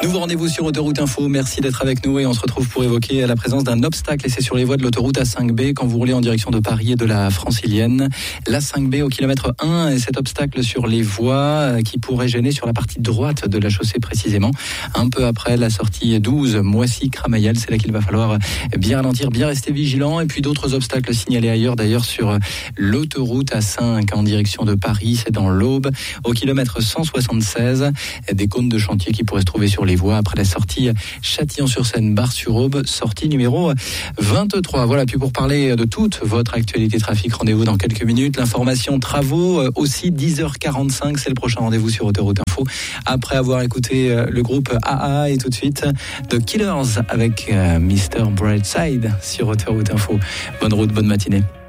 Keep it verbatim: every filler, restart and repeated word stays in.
Nouveau rendez-vous sur Autoroute Info. Merci d'être avec nous et on se retrouve pour évoquer la présence d'un obstacle laissé sur les voies de l'autoroute A cinq B quand vous roulez en direction de Paris et de la Francilienne. L'A cinq B au kilomètre un et cet obstacle sur les voies qui pourrait gêner sur la partie droite de la chaussée précisément. Un peu après la sortie douze, Moissy-Cramayel, c'est là qu'il va falloir bien ralentir, bien rester vigilant. Et puis d'autres obstacles signalés ailleurs d'ailleurs sur l'autoroute A cinq en direction de Paris, c'est dans l'Aube. Au kilomètre cent soixante-seize, des cônes de chantier qui pourraient se trouver sur les voies après la sortie Châtillon-sur-Seine, Bar-sur-Aube, sortie numéro vingt-trois. Voilà, puis pour parler de toute votre actualité trafic, rendez-vous dans quelques minutes. L'information travaux aussi, dix heures quarante-cinq, c'est le prochain rendez-vous sur Autoroute Info. Après avoir écouté le groupe A A et tout de suite The Killers avec mister Brightside sur Autoroute Info. Bonne route, bonne matinée.